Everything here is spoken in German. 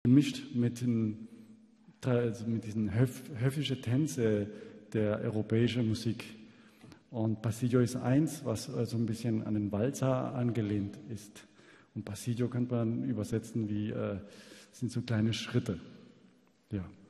gemischt mit diesen höfischen Tänze der europäischen Musik. Und Passillo ist eins, was so ein bisschen an den Walzer angelehnt ist. Und Passillo könnte man übersetzen wie sind so kleine Schritte. Ja.